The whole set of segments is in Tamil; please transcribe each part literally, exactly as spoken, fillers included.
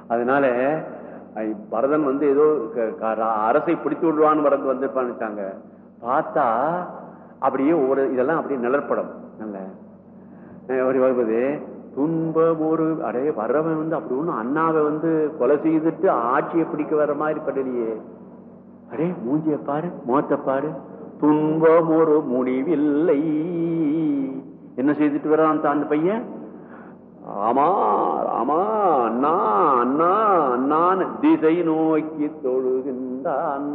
அதனால பரதன் வந்து ஏதோ அரசை பிடித்து விடுவான்னு வரது வந்திருப்பான்னு பார்த்தா அப்படியே ஒரு இதெல்லாம் அப்படியே நிழற்படம் நல்ல வருவது துன்பம் ஒரு அடைய வர்றவன் வந்து அப்படி ஒண்ணு அண்ணாவை வந்து கொலை செய்துட்டு ஆட்சியை பிடிக்க வர்ற மாதிரி படலையே. அடே மூஞ்சிய பாரு, மோத்த பாரு, துன்பம் ஒரு முடிவில்லை. என்ன செய்துட்டு வர்றான் அந்த பையன்? ஆமா ஆமா அண்ணா அண்ணா அண்ணான்னு திசை நோக்கி தொழுகின்றான்.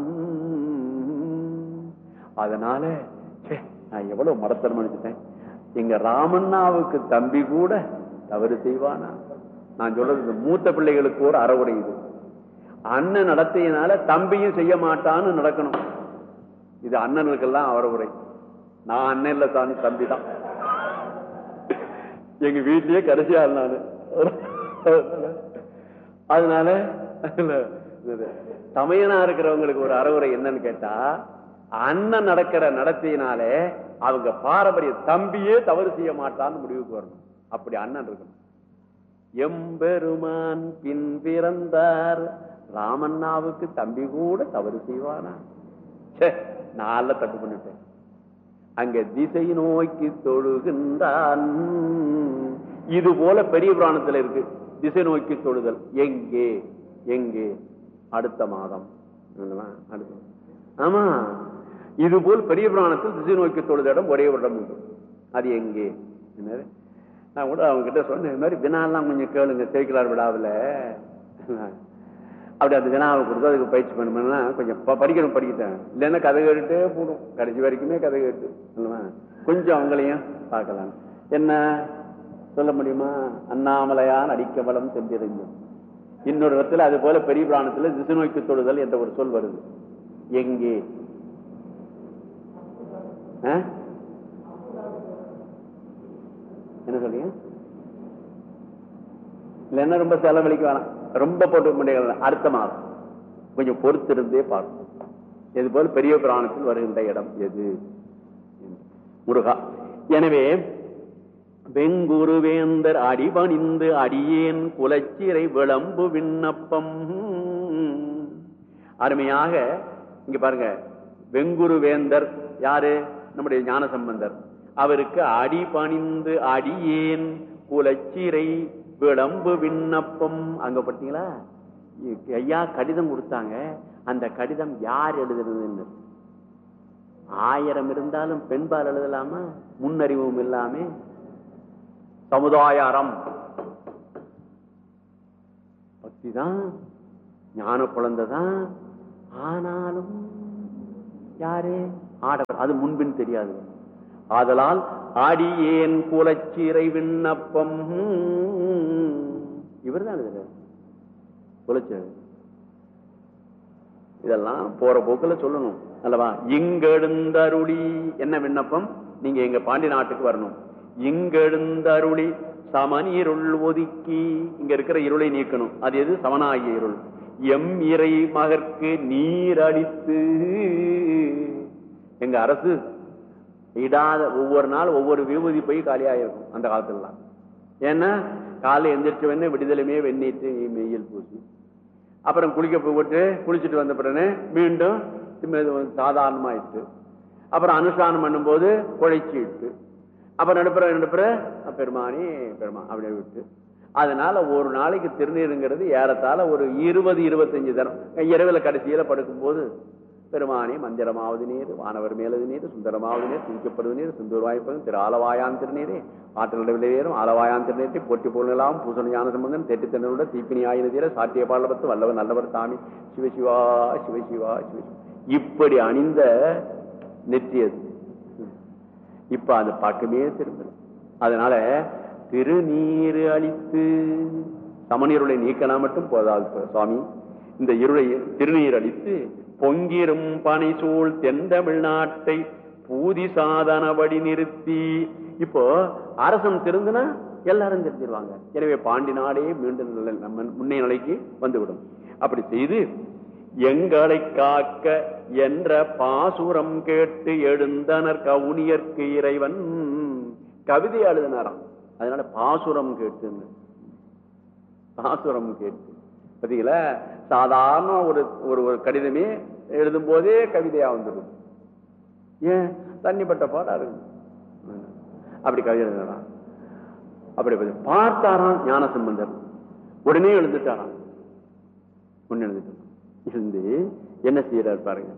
அதனால நான் எவ்வளவு மடத்தனம் நினைச்சிட்டேன். எங்க ராமண்ணாவுக்கு தம்பி கூட தவறு செய்வானா? நான் சொல்றது மூத்த பிள்ளைகளுக்கு ஒரு அறவுரை. இது அண்ணன் நடத்தையினால தம்பியும் செய்ய மாட்டான்னு நடக்கணும். இது அண்ணனுக்கெல்லாம் அறவுரை. நான் அண்ணன் இல்ல தானே, தம்பி தான். எங்க வீட்லயே கடைசியா நானு. அதனால தமையனா இருக்கிறவங்களுக்கு ஒரு அறவுரை என்னன்னு கேட்டா, அண்ணன் நடக்கிற நடத்தையினாலே அவங்க பாரம்பரிய தம்பியே தவறு செய்ய மாட்டான்னு முடிவுக்கு வரணும். அப்படி அண்ணன் இருக்கணும். எம்பெருமான் பின் பிறந்தார், ராமண்ணாவுக்கு தம்பி கூட தவறு செய்வானா? நான் தப்பு பண்ணிட்டேன். அங்க திசை நோக்கி தொழுகின்றான். இது போல பெரிய புராணத்துல இருக்கு திசை நோக்கி தொழுதல். எங்கே எங்கே? அடுத்த மாதம். ஆமா, இது போல் பெரிய புராணத்தில் திசை நோக்கி தொழுத இடம் ஒரே ஒரு இடம் உண்டு. அது எங்கே? நான் கூட அவங்க கிட்ட சொன்னேன், இது மாதிரி வினாலாம் கொஞ்சம் கேளுங்க சேக்கிலார் விழாவில். அப்படி அந்த வினாவை கொடுத்து அதுக்கு பயிற்சி பண்ணணும்னா கொஞ்சம் படிக்கணும், படிக்கிட்டேன். இல்லைன்னா கதை கேட்டுட்டே போடும், கடைசி வரைக்குமே கதை கேட்டு கொஞ்சம் அவங்களையும் பார்க்கலாம். என்ன சொல்ல முடியுமா? அண்ணாமலையான் அடிக்கவலம் சென்றிருந்தோம். இன்னொரு இடத்துல அது போல பெரிய புராணத்துல திசை நோக்கி தொழுதல் என்ற ஒரு சொல் வருது. எங்கே? என்ன சொல்றீங்க? இல்லைன்னா ரொம்ப செலவழிக்க வேணாம், ரொம்ப போட்டு முடியல. அடுத்த மாதம் கொஞ்சம் பொறுத்திருந்தே பார்ப்போம். இது போல பெரிய புராணத்தில் வருகின்ற இடம் எது? முருகா. எனவே வெங்குருவேந்தர் அடிபணிந்து அடியேன் குலச்சிறை விளம்பு விண்ணப்பம். அருமையாக இங்க பாருங்க, வெங்குருவேந்தர் யாரு? நம்முடைய ஞான சம்பந்தர். அவருக்கு அடிபணிந்து அடியேன் குலச்சிறை விளம்பு விண்ணப்பம். அங்க பார்த்தீங்களா ஐயா கடிதம் கொடுத்தாங்க. அந்த கடிதம் யார் எழுதுறதுன்னு ஆயிரம் இருந்தாலும் பெண்பால் எழுதலாமா? முன்னறிவும் இல்லாம சமுதாய அறம் பக்திதான், ஞான குழந்தைதான். ஆனாலும் யாரு ஆடவர்? அது முன்பின் தெரியாது. ஆதலால் அடியேன் குலச்சிறை விண்ணப்பம். இவர் தான் எழுதுற குலச்சிறை. இதெல்லாம் போற போக்குல சொல்லணும் அல்லவா? இங்கெழுந்தருளி என்ன விண்ணப்பம்? நீங்க எங்க பாண்டி நாட்டுக்கு வரணும். இங்கெழுந்தருளி சமநீருள் ஒதுக்கி, இங்க இருக்கிற இருளை நீக்கணும். அது எது? சமனாகிய இருள். எம் இறை மகற்கு நீர் அளித்து. எங்க அரசு இடாத ஒவ்வொரு நாள் ஒவ்வொரு விபூதி போய் காலியாயிருக்கும் அந்த காலத்துலாம். ஏன்னா காலைல எந்திரிச்ச உடனே விடுதலையுமே வெந்நீட்டு மெய்யில் பூசி, அப்புறம் குளிக்க போட்டு குளிச்சுட்டு வந்த பிறகு மீண்டும் சாதாரணமாயிட்டு, அப்புறம் அனுஷ்டானம் பண்ணும் போது குழைச்சி இட்டு, அப்புறம் நடுப்புற நடுப்புற பெருமானி பெருமா அப்படியே விட்டு. அதனால ஒரு நாளைக்கு திருநீருங்கிறது ஏறத்தாழ ஒரு இருபது இருபத்தஞ்சு தரம். இரவுல கடைசியில படுக்கும் போது பெருமானே மந்திரமாவது நீர், வானவர் மேலது நீர், சுந்தரமாவது நீர், துதிக்கப்படுவது நீர், சிந்தூர் வாய்ப்பதும் திரு ஆலவாயான் திருநீரே, ஆற்றல் விளைவேறும் ஆலவாயான் திருநீரை போட்டி போலாம் பூசண ஞான சம்பந்தன் தெட்டி தன்னோட தீப்பினி ஆயின தீர சாத்திய பாடலபத்து வல்லவர் நல்லவர் சாமி சிவசிவா சிவசிவா சிவசிவா. இப்படி அணிந்த நெற்றியது இப்ப அது பக்கமே திரும்ப. அதனால திருநீர் அளித்து சமநீருளை நீக்கலாம் மட்டும் போதாது சுவாமி. இந்த இருளை திருநீர் அளித்து பொங்கிரும் பனை சூழ் தென்தமிழ்நாட்டை பூதி சாதனபடி நிறுத்தி. இப்போ அரசன் திருந்தினா எல்லாரும் தெரிஞ்சிருவாங்க. எனவே பாண்டி நாடே மீண்டும் நம்ம முன்னே நிலைக்கு வந்துவிடும். அப்படி செய்து எங்களை காக்க என்ற பாசுரம் கேட்டு எழுந்தனர் கவுனியர்க்கு இறைவன். கவிதை எழுதினாராம். அதனால பாசுரம் கேட்டு பாசுரம் கேட்டு பாத்தீங்களா? சாதாரண ஒரு ஒரு கடிதமே எழுதும் போதே கவிதையா வந்துடும். ஏன்? தண்ணிப்பட்ட பாடா இருக்கு. அப்படி கவிதை எழுதுறான். அப்படி பார்த்தாராம் ஞான சம்பந்தர், உடனே எழுந்துட்டாராம். ஒன்னு எழுந்துட்டான். இருந்து என்ன செய்யறாரு பாருங்க.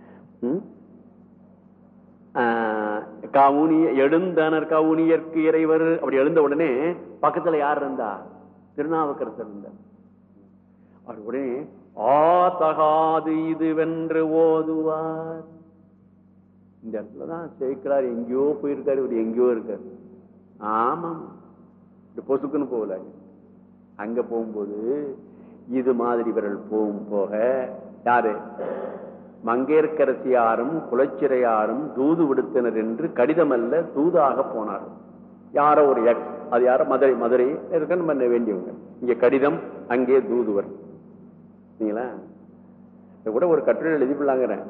கவுனிய எழுந்தனர் கவுனியர்க்கு இறைவர். அப்படி எழுந்த உடனே பக்கத்துல யார் இருந்தா? திருநாவுக்கரசர் இருந்தார். அவர் உடனே ஆ தகாது இது வென்று ஓதுவார். இந்த இடத்துலதான் சேர்க்கிறார். எங்கேயோ போயிருக்காரு, இவர் எங்கேயோ இருக்காரு. ஆமா, பொசுக்குன்னு போகல. அங்க போகும்போது இது மாதிரி இவர்கள் போகும் போக யாரு? மங்கையர்க்கரசியாரும் குலச்சிறையாரும் தூது விடுத்தனர் என்று கடிதம் அல்ல தூதாக போனார். யாரோ ஒரு எக்ஸ், அது யாரோ மதுரை மதுரை இருக்கன்னு பண்ண வேண்டியவங்க. இங்க கடிதம், அங்கே தூதுவர். கூட ஒரு கட்டுரை எழுதிப்பிடலாங்கிறேன்.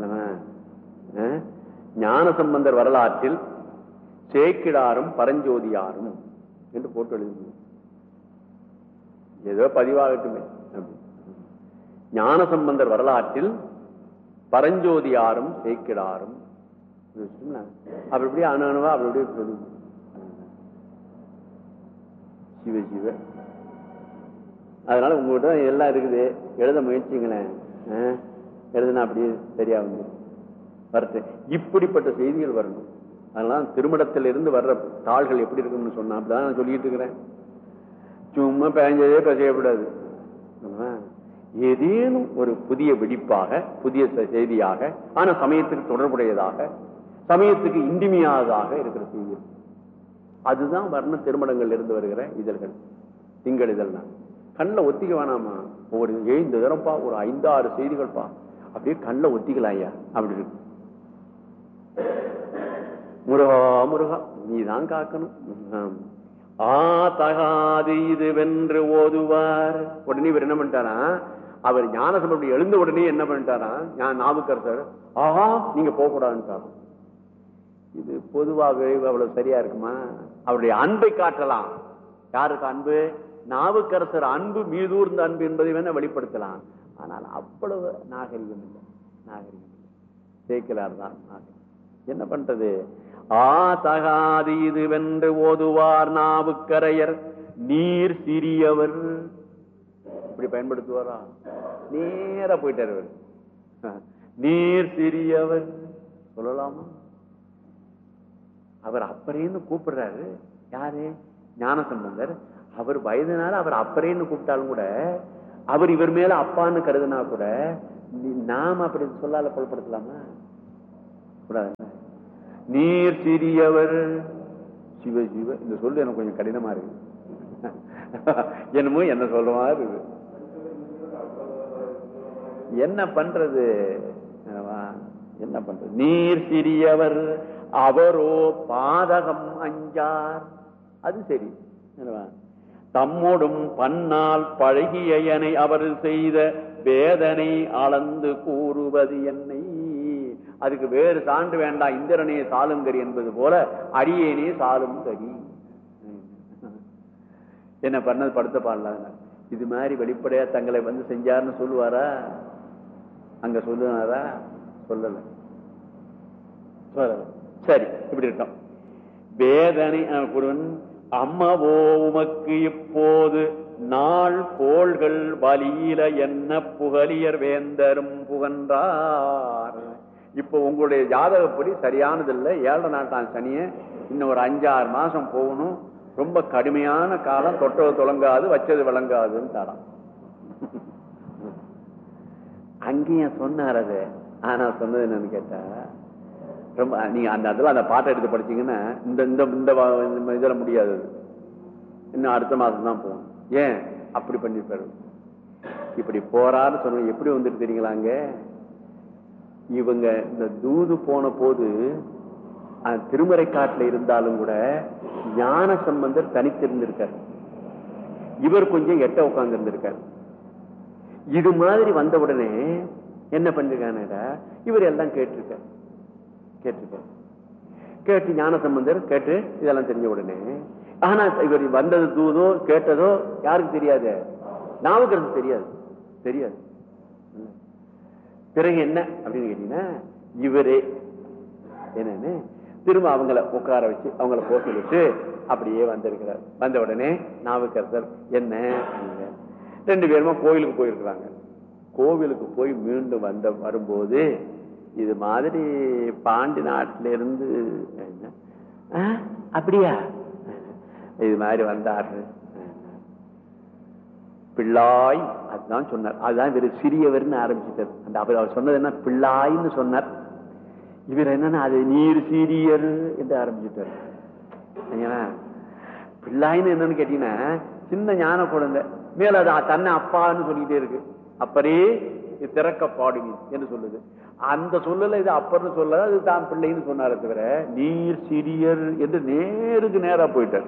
ஞான சம்பந்தர் வரலாற்றில் சேக்கிடாரும் பரஞ்சோதியாரும் என்று போட்டு எழுதி ஏதோ பதிவாகட்டுமே. ஞான சம்பந்தர் வரலாற்றில் பரஞ்சோதியாரும் சேக்கிடாரும் அப்படி இப்படி அணு அணுவா அப்படி இப்படி சொல்லி சிவ சிவ. அதனால உங்ககிட்ட எல்லாம் இருக்குது, எழுத முயற்சிங்களேன். எழுதுனா அப்படி சரியா வந்து வரட்டு. இப்படிப்பட்ட செய்திகள் வரணும். அதெல்லாம் திருமணத்தில் இருந்து வர்ற தாள்கள் எப்படி இருக்குன்னு சொன்னா அப்படிதான் நான் சொல்லிட்டு இருக்கிறேன். சும்மா பேஞ்சதே பேசக்கூடாது. ஏதேனும் ஒரு புதிய வெடிப்பாக, புதிய செய்தியாக, ஆனா சமயத்துக்கு தொடர்புடையதாக, சமயத்துக்கு இன்றிமையாததாக இருக்கிற செய்தி. அதுதான் வர்ண திருமணங்கள் இருந்து வருகிற இதழ்கள், திங்கள் இதழ்னா. கண்ணில் ஒத்திக்க வேணாமா? ஒரு எழுந்து தரப்பா, ஒரு ஐந்தாறு செய்திகள் பா, அப்படியே கண்ணில் ஒத்திக்கலாயா அப்படி இருக்கு. முருகா முருகா நீதான் காக்கணும். ஆ தகாது இது வென்று ஓதுவார். உடனே இவர் என்ன பண்ணிட்டாரா? அவர் ஞானசம்பந்தர் எழுந்த உடனே என்ன பண்ணிட்டாரா? நாவுக்கரசர் ஆஹா நீங்க போக கூடாதுட்டாராம். இது பொதுவாகவே அவ்வளவு சரியா இருக்குமா? அவருடைய அன்பை காட்டலாம். யாருக்கு அன்பு? நாவுக்கரசர் அன்பு மீதூர்ந்த அன்பு என்பதை வேணா வெளிப்படுத்தலாம். ஆனால் அவ்வளவு நாகரிகம் இல்லை, நாகரிகம் இல்லை. சேக்கிழார் தான் நாகரிகம். என்ன பண்றது? ஆ தகாது இது வென்று ஓதுவார் நாவுக்கரையர் நீர் சிறியவர். இப்படி பயன்படுத்துவாரா? நேர போயிட்டார். நீர் சிறியவர் சொல்லலாமா? அவர் அப்பறேன்னு கூப்பிடுறாரு. யாரு? ஞானசம்பந்தர். அவர் வயதுனால அவர் அப்பறேன்னு கூப்பிட்டாலும் கூட, அவர் இவர் மேல அப்பான்னு கருதுனா கூட நாம அப்படி சொல்லால புலப்படுத்தலாமா? கூடாது. நீர் சிறியவர். சிவ சிவ. இந்த சொல்லு எனக்கு கொஞ்சம் கடினமா இருக்கு. என்னமோ என்ன சொல்றமா இருக்கு. என்ன பண்றது? என்ன பண்றது? நீர் சிறியவர் அவரோ பாதகம் அஞ்சார். அது சரி. தம்மோடும் பன்னால் பழகியனை அவர் செய்த வேதனை அளந்து கூறுவது என்னை. அதுக்கு வேறு சான்று வேண்டாம். இந்திரனே சாலும் கரி என்பது போல அரியேனே சாலும் கரி. என்ன பண்ணது? படுத்த பாடலாங்க. இது மாதிரி வெளிப்படையா தங்களை வந்து செஞ்சாருன்னு சொல்லுவாரா? அங்க சொல்லுனாரா? சொல்லல. சரி, இப்படி இருக்கோம். வேதனை அம்மவோ உமக்கு இப்போது நாள் கோள்கள் வலியில என்ன புகழியர் வேந்தரும் புகன்றார். இப்போ உங்களுடைய ஜாதகப்படி சரியானது இல்லை. ஏழரை நாட்டான் சனிய இன்னும் ஒரு அஞ்சாறு மாசம் போகணும். ரொம்ப கடுமையான காலம். தொட்டது தொடங்காது, வச்சது விளங்காதுன்னு தரான். அங்கேயும் சொன்னார் அது. ஆனா சொன்னது என்னன்னு கேட்டா, ரொம்ப நீங்க அந்த அதெல்லாம் அந்த பாட்டை எடுத்து படிச்சீங்கன்னா இந்த இந்த இதுல முடியாது. இன்னும் அடுத்த மாசம் தான் போகணும். ஏன் அப்படி பண்ணிருப்பாரு? இப்படி போறான்னு சொன்ன எப்படி வந்துட்டு தெரியுங்களாங்க? இவங்க இந்த தூது போன போது திருமறை காட்டுல இருந்தாலும் கூட ஞான சம்பந்தர் தனித்திருந்திருக்காரு. இவர் கொஞ்சம் எட்ட உட்கார்ந்து இருந்திருக்காரு. இது மாதிரி வந்த உடனே என்ன பண்ணிருக்கான, இவர் எல்லாம் கேட்டிருக்காரு. கேட்டிருக்காரு கேட்டு ஞான சம்பந்தர் கேட்டு இதெல்லாம் தெரிஞ்ச உடனே, ஆனா இவர் வந்தது தூதோ கேட்டதோ யாருக்கு தெரியாது? நாவுக்கரசு தெரியாது தெரியாது. பிறகு என்ன அப்படின்னு கேட்டீங்கன்னா, இவரே என்னன்னு திரும்ப அவங்கள உட்கார வச்சு அவங்கள போக சொல்லிட்டு அப்படியே வந்திருக்கிறார். வந்த உடனே நாவுக்கரசர் என்ன, ரெண்டு பேருமா கோவிலுக்கு போயிருக்கிறாங்க. கோவிலுக்கு போய் மீண்டும் வந்த வரும்போது இது மாதிரி பாண்டி நாட்டில இருந்து அப்படியா இது மாதிரி வந்தாரு பிள்ளாய், அதுதான் சொன்னார். அதுதான் இவர் சிறியவர்னு ஆரம்பிச்சுட்டார். அந்த அவர் அவர் சொன்னது என்ன, பிள்ளாய்ன்னு சொன்னார். இவர் என்னன்னா அது நீர் சீரியர் என்று ஆரம்பிச்சுட்டார். பிள்ளாய்ன்னு என்னன்னு கேட்டீங்கன்னா, சின்ன ஞான குழந்தை மேல அது தன்னை அப்பான்னு சொல்லிக்கிட்டே இருக்கு. அப்பரே திறக்க பாடுவி என்று சொல்லுது. அந்த சொல்லல இது அப்பர்னு சொல்ல, அது தான் பிள்ளைன்னு சொன்னார தவிர நீர் சிறியர் என்று நேருக்கு நேரா போயிட்டார்.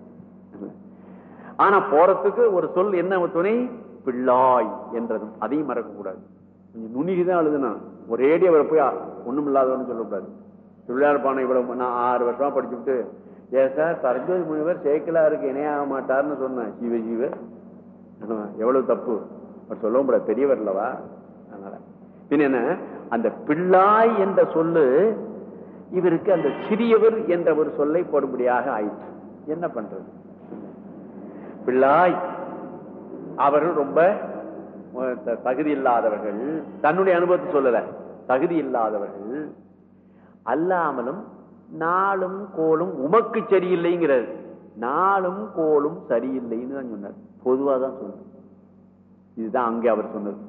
ஆனா போறதுக்கு ஒரு சொல் என்ன துணை, பிள்ளாய் என்றதும் அதையும் மறக்க கூடாது. கொஞ்சம் நுண்ணிதான் அழுதுனா ஒரேடி அவரை போய் ஒண்ணும் இல்லாதவன்னு சொல்லக்கூடாது. பிள்ளையார் பானை இவ்வளவு நான் ஆறு வருஷமா படிச்சுட்டு, ஏ சார் பரஞ்சோதி முனிவர் சேக்கிலாருக்கு இணையாக மாட்டார்னு சொன்னேன். ஜீவ ஜீவ எவ்வளவு தப்பு அவர் சொல்லவும் கூடாது, பெரியவர் இல்லவா. அதனால பின் என்ன, அந்த பிள்ளாய் என்ற சொல்லு இவருக்கு அந்த சிறியவர் என்ற ஒரு சொல்லை போடும்படியாக ஆயிடுச்சு. என்ன பண்றது, பிள்ளாய் அவர்கள் ரொம்ப தகுதி இல்லாதவர்கள், தன்னுடைய அனுபவத்தை சொல்லல, தகுதி இல்லாதவர்கள் அல்லாமலும் நாளும் கோளும் உமக்கு சரியில்லைங்கிறது. நாளும் கோளும் சரியில்லைன்னு தான் சொன்னார். பொதுவாதான் சொன்னார். இதுதான் அங்கே அவர் சொன்னது.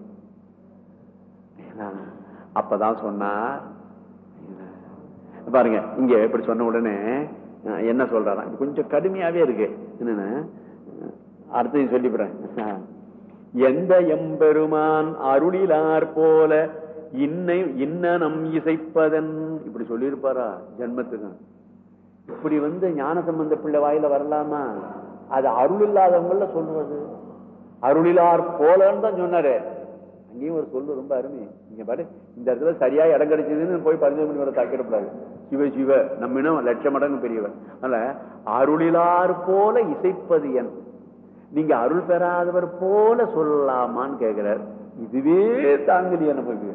அப்பதான் சொன்னார் பாருங்க, இங்க இப்படி சொன்ன உடனே என்ன சொல்றாரா, கொஞ்சம் கடுமையாவே இருக்கு. என்னன்னு அடுத்து சொல்லிவிடுறேன். எந்த எம்பெருமான் அருளிலார் போல இன்னை இன்னனம் இசைப்பதன், இப்படி சொல்லியிருப்பாரா ஜென்மத்துக்கு. இப்படி வந்து ஞான சம்பந்த பிள்ளை வாயில வரலாமா? அது அருள் இல்லாதவங்கள சொல்றது. அருளிலார் போலன்னு தான் சொன்னாரு. அங்கேயும் ஒரு சொல்லு ரொம்ப அருமை. நீங்க பாரு, இந்த இடத்துல சரியா இடம் கிடைச்சதுன்னு போய் பதினஞ்சு மணி வரை தாக்கிடக்கூடாது. சிவ சிவ நம்மினும் லட்சம் மடங்கு பெரியவர். அதனால அருளிலார் போல இசைப்பது என், நீங்க அருள் பெறாதவர் போல சொல்லலாமான்னு கேட்கிறார். இதுவே தாங்கலையா நமக்கு?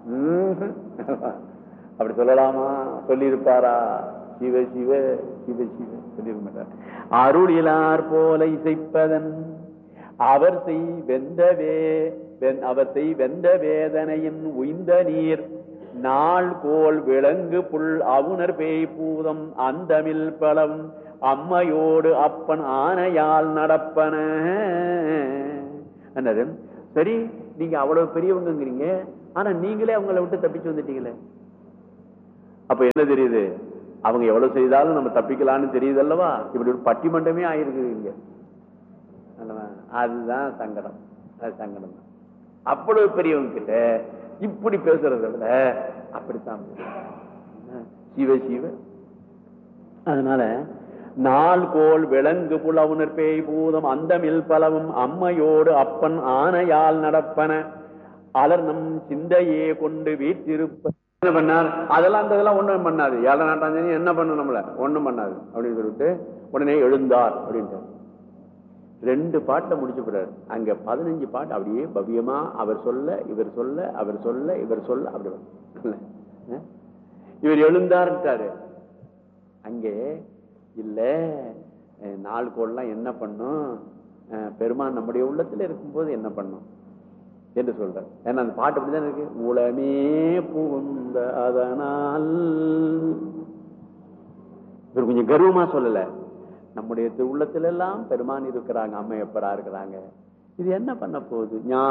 அப்படி சொல்லலாமா? சொல்லி இருப்பாரா? சிவ சிவ சிவ சிவ சொல்லிருக்க மாட்டார். அருளிலார் போல இசைப்பதன் அவர் செய் வெந்தவே அவர் செய் வெந்த வேதனையின் உய்ந்த நீர் நாள் கோல் விலங்கு புல் அவுணர் பேய் பூதம் அந்தமில் பலம் அம்மையோடு அப்பன் ஆனையால் நடப்பன. சரி, நீங்க அவ்வளவு பெரியவங்கிறீங்க, ஆனா நீங்களே அவங்களை விட்டு தப்பிச்சு வந்துட்டீங்களே. அப்ப என்ன தெரியுது, அவங்க எவ்வளவு செய்தாலும் நம்ம தப்பிக்கலான்னு தெரியுது அல்லவா? இப்படி ஒரு பட்டிமன்றமே ஆயிருக்குது இங்க. அதுதான் சங்கடம். அது சங்கடம் தான். அவ்வளவு பெரியவங்க கிட்ட இப்படி பேசுறத விட அப்படித்தான் சிவ சிவ. அதனால நாள் கோல் விலங்கு புலவுணர் பேய் பூதம் அந்தமில் பலவும் அம்மையோடு அப்பன் ஆனையால் நடப்பன அலர் நம் சிந்தையே கொண்டு வீட்டிருப்ப. என்ன பண்ணார்? அதெல்லாம் அந்த இதெல்லாம் ஒண்ணும் பண்ணாது. ஏழை நாட்டாஞ்சனி என்ன பண்ண நம்மள ஒண்ணும் பண்ணாது அப்படின்னு சொல்லிட்டு உடனே எழுந்தார் அப்படின்ட்டு ரெண்டு பாட்டை முடிச்சு போறாரு. அங்க பதினஞ்சு பாட்டு அப்படியே பவ்யமா அவர் சொல்ல இவர் சொல்ல அவர் சொல்ல இவர் சொல்ல அப்படி இவர் எழுந்தார்ட்டாரு. அங்கே இல்ல நாலு கோடெல்லாம் என்ன பண்ணும், பெருமான் நம்முடைய உள்ளத்துல இருக்கும்போது என்ன பண்ணும் என்று சொல்றார். ஏன்னா அந்த பாட்டு அப்படிதான் இருக்கு. உளமே புகுந்த அதனால் இவர் கொஞ்சம் கர்வமா சொல்லல, நம்முடைய உள்ளத்துல எல்லாம் பெருமான் இருக்கிறாங்க, அம்மையப்பரா இருக்கிறாங்க, இது என்ன பண்ண போகுது.